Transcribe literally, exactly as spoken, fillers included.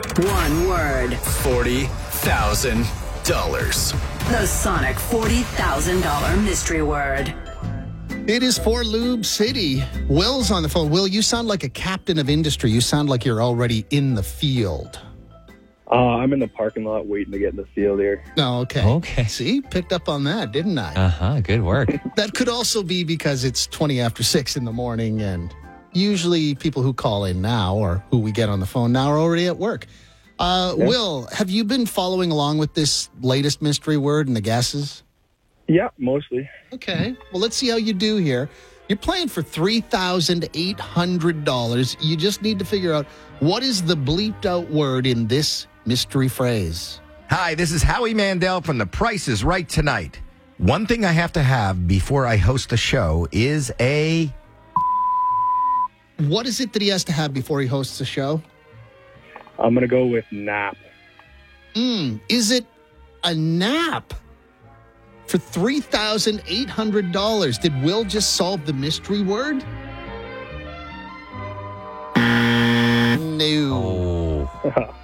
One word. forty thousand dollars. The Sonic forty thousand dollars mystery word. It is for Lube City. Will's on the phone. Will, you sound like a captain of industry. You sound like you're already in the field. Uh, I'm in the parking lot waiting to get in the field here. Oh, okay. Okay. See, picked up on that, didn't I? Uh-huh. Good work. That could also be because it's twenty after six in the morning, and usually people who call in now or who we get on the phone now are already at work. Uh, Yeah. Will, have you been following along with this latest mystery word and the guesses? Yeah, mostly. Okay. Well, let's see how you do here. You're playing for three thousand eight hundred dollars. You just need to figure out what is the bleeped out word in this mystery phrase. Hi, this is Howie Mandel from The Price is Right Tonight. One thing I have to have before I host a show is a... What is it that he has to have before he hosts a show? I'm going to go with nap. Mm, is it a nap? For three thousand eight hundred dollars, did Will just solve the mystery word? No. Oh.